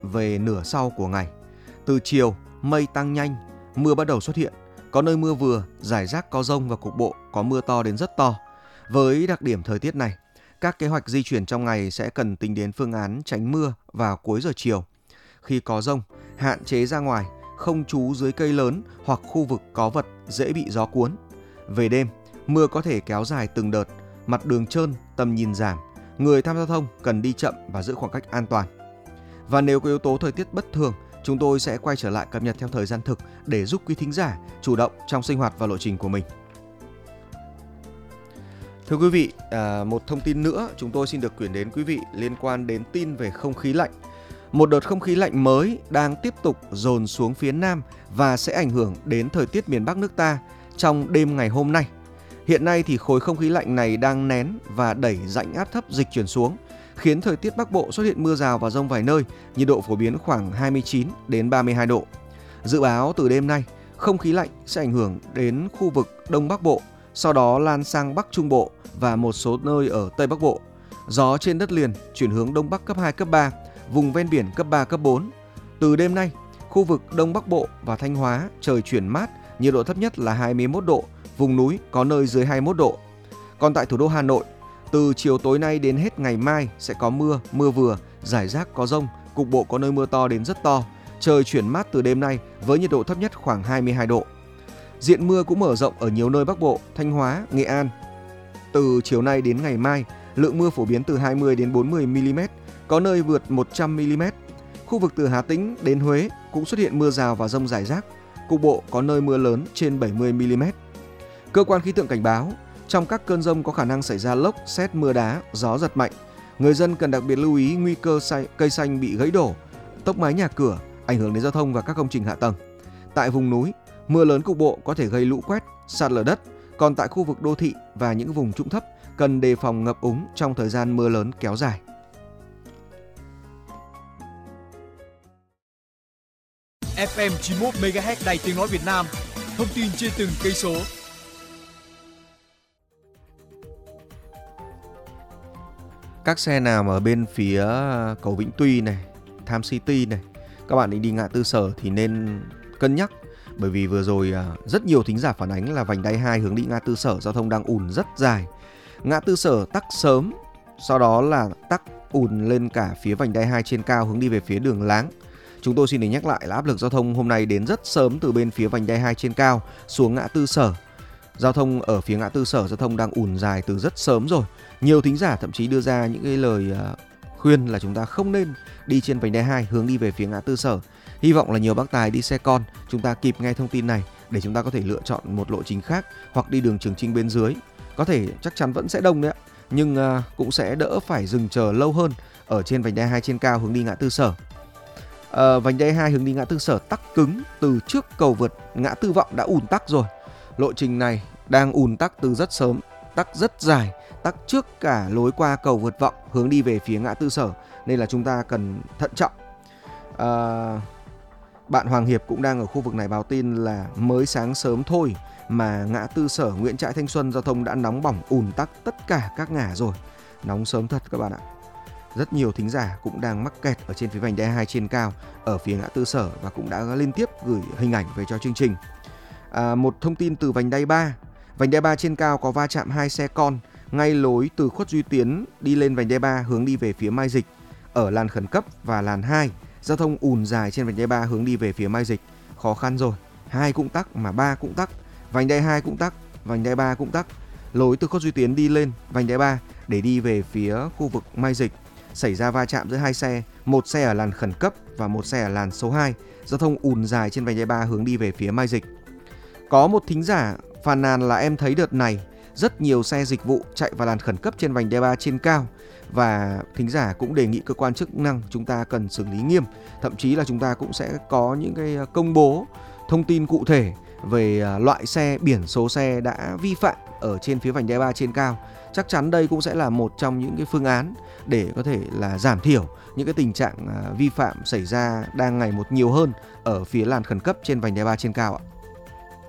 về nửa sau của ngày. Từ chiều, mây tăng nhanh, mưa bắt đầu xuất hiện. Có nơi mưa vừa, rải rác có dông và cục bộ có mưa to đến rất to. Với đặc điểm thời tiết này, các kế hoạch di chuyển trong ngày sẽ cần tính đến phương án tránh mưa vào cuối giờ chiều. Khi có dông, hạn chế ra ngoài, không trú dưới cây lớn hoặc khu vực có vật dễ bị gió cuốn. Về đêm, mưa có thể kéo dài từng đợt, mặt đường trơn, tầm nhìn giảm. Người tham gia giao thông cần đi chậm và giữ khoảng cách an toàn. Và nếu có yếu tố thời tiết bất thường, chúng tôi sẽ quay trở lại cập nhật theo thời gian thực để giúp quý thính giả chủ động trong sinh hoạt và lộ trình của mình. Thưa quý vị, một thông tin nữa chúng tôi xin được chuyển đến quý vị liên quan đến tin về không khí lạnh. Một đợt không khí lạnh mới đang tiếp tục dồn xuống phía Nam và sẽ ảnh hưởng đến thời tiết miền Bắc nước ta trong đêm ngày hôm nay. Hiện nay thì khối không khí lạnh này đang nén và đẩy rãnh áp thấp dịch chuyển xuống, khiến thời tiết Bắc Bộ xuất hiện mưa rào và dông vài nơi, nhiệt độ phổ biến khoảng 29 đến 32 độ. Dự báo từ đêm nay, không khí lạnh sẽ ảnh hưởng đến khu vực Đông Bắc Bộ, sau đó lan sang Bắc Trung Bộ và một số nơi ở Tây Bắc Bộ. Gió trên đất liền chuyển hướng Đông Bắc cấp 2, cấp 3, vùng ven biển cấp 3, cấp 4. Từ đêm nay, khu vực Đông Bắc Bộ và Thanh Hóa trời chuyển mát, nhiệt độ thấp nhất là 21 độ, vùng núi có nơi dưới 21 độ. Còn tại thủ đô Hà Nội, từ chiều tối nay đến hết ngày mai sẽ có mưa, mưa vừa, rải rác có dông, cục bộ có nơi mưa to đến rất to. Trời chuyển mát từ đêm nay với nhiệt độ thấp nhất khoảng 22 độ. Diện mưa cũng mở rộng ở nhiều nơi Bắc Bộ, Thanh Hóa, Nghệ An. Từ chiều nay đến ngày mai, lượng mưa phổ biến từ 20 đến 40 mm, có nơi vượt 100 mm. Khu vực từ Hà Tĩnh đến Huế cũng xuất hiện mưa rào và dông rải rác, cục bộ có nơi mưa lớn trên 70 mm. Cơ quan khí tượng cảnh báo, trong các cơn dông có khả năng xảy ra lốc, sét, mưa đá, gió giật mạnh. Người dân cần đặc biệt lưu ý nguy cơ cây xanh bị gãy đổ, tốc mái nhà cửa, ảnh hưởng đến giao thông và các công trình hạ tầng. Tại vùng núi, mưa lớn cục bộ có thể gây lũ quét, sạt lở đất, còn tại khu vực đô thị và những vùng trũng thấp cần đề phòng ngập úng trong thời gian mưa lớn kéo dài. FM 91 MHz Đài Tiếng nói Việt Nam, thông tin trên từng cây số. Các xe nào mà ở bên phía cầu Vĩnh Tuy này, Tham City này, các bạn định đi ngã tư Sở thì nên cân nhắc, bởi vì vừa rồi rất nhiều thính giả phản ánh là vành đai 2 hướng đi ngã tư Sở giao thông đang ùn rất dài. Ngã tư Sở tắc sớm, sau đó là tắc ùn lên cả phía vành đai 2 trên cao hướng đi về phía đường Láng. Chúng tôi xin được nhắc lại là áp lực giao thông hôm nay đến rất sớm từ bên phía vành đai 2 trên cao xuống ngã tư Sở. Giao thông ở phía ngã tư Sở giao thông đang ùn dài từ rất sớm rồi. Nhiều thính giả thậm chí đưa ra những cái lời khuyên là chúng ta không nên đi trên vành đai 2 hướng đi về phía ngã tư Sở. Hy vọng là nhiều bác tài đi xe con chúng ta kịp nghe thông tin này để chúng ta có thể lựa chọn một lộ trình khác hoặc đi đường Trường Chinh bên dưới. Có thể chắc chắn vẫn sẽ đông đấy ạ, nhưng cũng sẽ đỡ phải dừng chờ lâu hơn ở trên vành đai 2 trên cao hướng đi ngã tư Sở. Vành đai 2 hướng đi ngã tư Sở tắc cứng từ trước cầu vượt ngã tư Vọng đã ùn tắc rồi. Lộ trình này đang ùn tắc từ rất sớm, tắc rất dài, tắc trước cả lối qua cầu vượt Vọng hướng đi về phía ngã tư Sở, nên là chúng ta cần thận trọng. Bạn Hoàng Hiệp cũng đang ở khu vực này báo tin là mới sáng sớm thôi mà ngã tư Sở Nguyễn Trãi Thanh Xuân giao thông đã nóng bỏng ùn tắc tất cả các ngả rồi. Nóng sớm thật các bạn ạ. Rất nhiều thính giả cũng đang mắc kẹt ở trên phía vành đai 2 trên cao ở phía ngã tư Sở và cũng đã liên tiếp gửi hình ảnh về cho chương trình. Một thông tin từ vành đai 3. Vành đai 3 trên cao có va chạm 2 xe con ngay lối từ Khuất Duy Tiến đi lên vành đai 3 hướng đi về phía Mai Dịch. Ở làn khẩn cấp và làn 2, giao thông ùn dài trên vành đai 3 hướng đi về phía Mai Dịch. Khó khăn rồi, 2 cũng tắc mà 3 cũng tắc, vành đai 2 cũng tắc, vành đai 3 cũng tắc. Lối từ Khuất Duy Tiến đi lên vành đai 3 để đi về phía khu vực Mai Dịch xảy ra va chạm giữa 2 xe, một xe ở làn khẩn cấp và một xe ở làn số 2. Giao thông ùn dài trên vành đai 3 hướng đi về phía Mai Dịch. Có một thính giả phàn nàn là em thấy đợt này rất nhiều xe dịch vụ chạy vào làn khẩn cấp trên vành đai 3 trên cao, và thính giả cũng đề nghị cơ quan chức năng chúng ta cần xử lý nghiêm. Thậm chí là chúng ta cũng sẽ có những cái công bố thông tin cụ thể về loại xe, biển số xe đã vi phạm ở trên phía vành đai 3 trên cao. Chắc chắn đây cũng sẽ là một trong những cái phương án để có thể là giảm thiểu những cái tình trạng vi phạm xảy ra đang ngày một nhiều hơn ở phía làn khẩn cấp trên vành đai 3 trên cao ạ.